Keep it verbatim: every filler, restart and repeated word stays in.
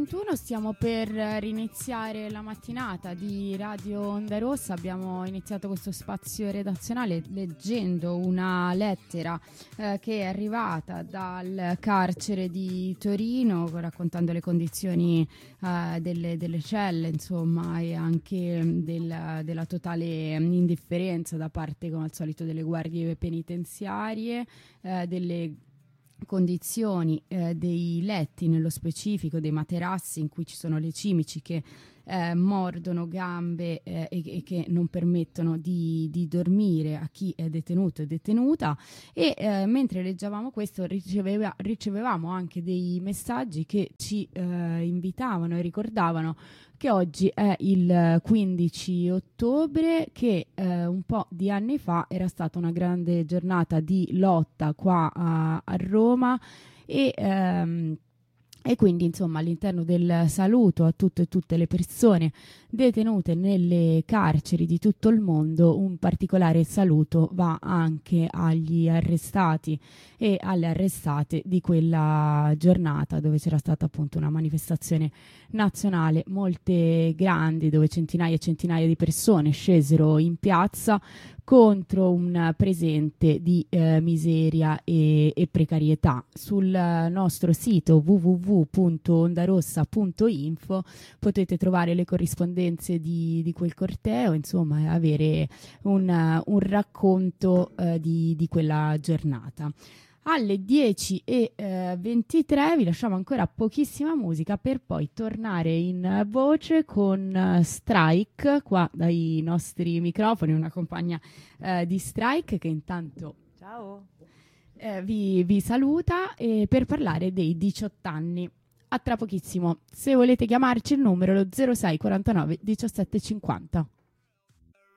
ventuno stiamo per riniziare la mattinata di Radio Onda Rossa. Abbiamo iniziato questo spazio redazionale leggendo una lettera eh, che è arrivata dal carcere di Torino, raccontando le condizioni eh, delle, delle celle, insomma, e anche del, della totale indifferenza da parte, come al solito, delle guardie penitenziarie, eh, delle condizioni eh, dei letti, nello specifico dei materassi in cui ci sono le cimici che eh, mordono gambe eh, e, e che non permettono di, di dormire a chi è detenuto e detenuta. E eh, mentre leggevamo questo riceveva, ricevevamo anche dei messaggi che ci eh, invitavano e ricordavano che oggi è il quindici ottobre, che eh, un po' di anni fa era stata una grande giornata di lotta qua a, a Roma e, ehm, e quindi, insomma, all'interno del saluto a tutte e tutte le persone detenute nelle carceri di tutto il mondo, un particolare saluto va anche agli arrestati e alle arrestate di quella giornata, dove c'era stata appunto una manifestazione nazionale molte grandi, dove centinaia e centinaia di persone scesero in piazza contro un presente di eh, miseria e, e precarietà. Sul nostro sito w w w punto ondarossa punto info potete trovare le corrispondenze di, di quel corteo, insomma, e avere un, un racconto eh, di, di quella giornata. Alle dieci e ventitré vi lasciamo ancora pochissima musica per poi tornare in voce con uh, Strike qua dai nostri microfoni, una compagna uh, di Strike che intanto ciao eh, vi, vi saluta eh, per parlare dei diciotto anni. A tra pochissimo. Se volete chiamarci, il numero è lo zero sei quarantanove diciassette cinquanta.